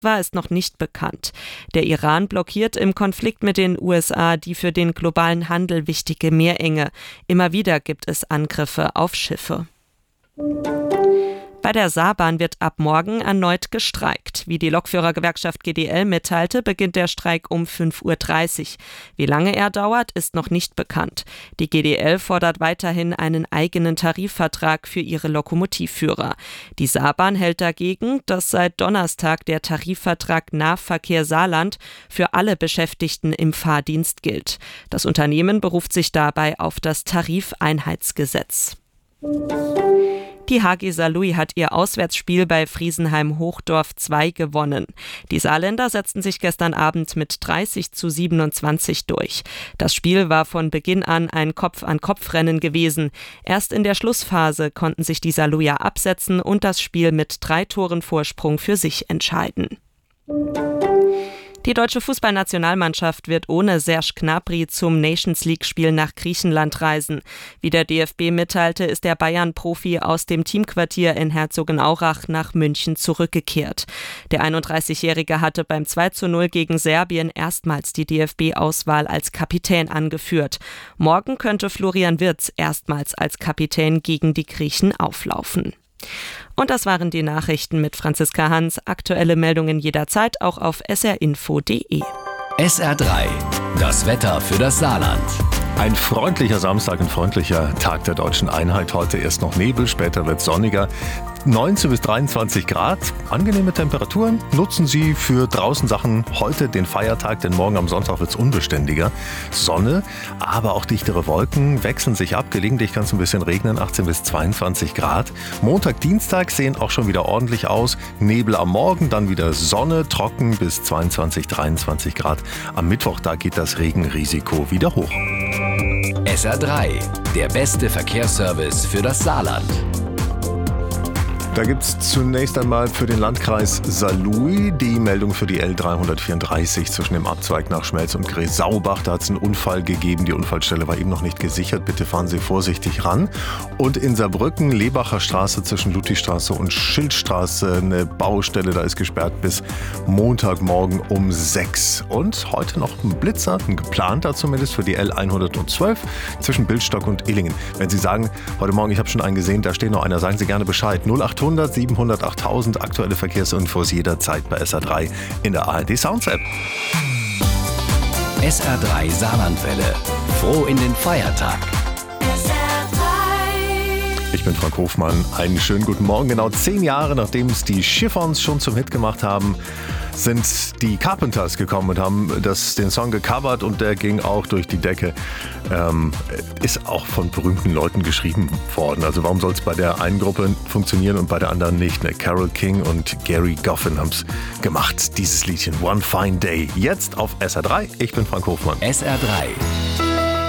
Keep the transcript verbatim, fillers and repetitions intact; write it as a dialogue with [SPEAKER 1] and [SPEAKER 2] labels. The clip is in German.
[SPEAKER 1] war, ist noch nicht bekannt. Der Iran blockiert im Konflikt mit den U S A die für den globalen Handel wichtige Meerenge. Immer wieder gibt es Angriffe auf Schiffe. Bei der Saarbahn wird ab morgen erneut gestreikt. Wie die Lokführergewerkschaft G D L mitteilte, beginnt der Streik um fünf Uhr dreißig. Wie lange er dauert, ist noch nicht bekannt. Die G D L fordert weiterhin einen eigenen Tarifvertrag für ihre Lokomotivführer. Die Saarbahn hält dagegen, dass seit Donnerstag der Tarifvertrag Nahverkehr Saarland für alle Beschäftigten im Fahrdienst gilt. Das Unternehmen beruft sich dabei auf das Tarifeinheitsgesetz. Die H G Saarlouis hat ihr Auswärtsspiel bei Friesenheim-Hochdorf zwei gewonnen. Die Saarländer setzten sich gestern Abend mit dreißig zu siebenundzwanzig durch. Das Spiel war von Beginn an ein Kopf-an-Kopf-Rennen gewesen. Erst in der Schlussphase konnten sich die Saarlouier absetzen und das Spiel mit drei Toren Vorsprung für sich entscheiden. Die deutsche Fußballnationalmannschaft wird ohne Serge Gnabry zum Nations-League-Spiel nach Griechenland reisen. Wie der D F B mitteilte, ist der Bayern-Profi aus dem Teamquartier in Herzogenaurach nach München zurückgekehrt. Der einunddreißigjährige hatte beim zwei zu null gegen Serbien erstmals die D F B-Auswahl als Kapitän angeführt. Morgen könnte Florian Wirtz erstmals als Kapitän gegen die Griechen auflaufen. Und das waren die Nachrichten mit Franziska Hans. Aktuelle Meldungen jederzeit auch auf s r info punkt d e.
[SPEAKER 2] S R drei, das Wetter für das Saarland.
[SPEAKER 3] Ein freundlicher Samstag, ein freundlicher Tag der deutschen Einheit. Heute erst noch Nebel, später wird es sonniger. neunzehn bis dreiundzwanzig Grad, angenehme Temperaturen. Nutzen Sie für draußen Sachen heute den Feiertag, denn morgen am Sonntag wird es unbeständiger. Sonne, aber auch dichtere Wolken wechseln sich ab. Gelegentlich kann es ein bisschen regnen, achtzehn bis zweiundzwanzig Grad. Montag, Dienstag sehen auch schon wieder ordentlich aus. Nebel am Morgen, dann wieder Sonne, trocken bis zweiundzwanzig, dreiundzwanzig Grad. Am Mittwoch, da geht das Regenrisiko wieder hoch.
[SPEAKER 2] S R drei, der beste Verkehrsservice für das Saarland.
[SPEAKER 3] Da gibt es zunächst einmal für den Landkreis Saarlouis die Meldung für die L dreihundertvierunddreißig zwischen dem Abzweig nach Schmelz und Gräsaubach. Da hat es einen Unfall gegeben. Die Unfallstelle war eben noch nicht gesichert. Bitte fahren Sie vorsichtig ran. Und in Saarbrücken, Lebacher Straße zwischen Ludwigstraße und Schildstraße, eine Baustelle. Da ist gesperrt bis Montagmorgen um sechs. Und heute noch ein Blitzer, ein geplanter zumindest für die L hundertzwölf zwischen Bildstock und Illingen. Wenn Sie sagen, heute Morgen, ich habe schon einen gesehen, da steht noch einer, sagen Sie gerne Bescheid. null acht hundert siebenhundert achttausend, aktuelle Verkehrsinfos jederzeit bei S R drei in der A R D Sounds App.
[SPEAKER 2] S R drei Saarlandwelle. Froh in den Feiertag.
[SPEAKER 3] Ich bin Frank Hofmann. Einen schönen guten Morgen. Genau zehn Jahre, nachdem es die Chiffons schon zum Hit gemacht haben, sind die Carpenters gekommen und haben das, den Song gecovert und der ging auch durch die Decke. Ähm, ist auch von berühmten Leuten geschrieben worden. Also warum soll es bei der einen Gruppe funktionieren und bei der anderen nicht? Ne? Carole King und Gary Goffin haben es gemacht. Dieses Liedchen One Fine Day. Jetzt auf S R drei. Ich bin Frank Hofmann.
[SPEAKER 2] S R drei.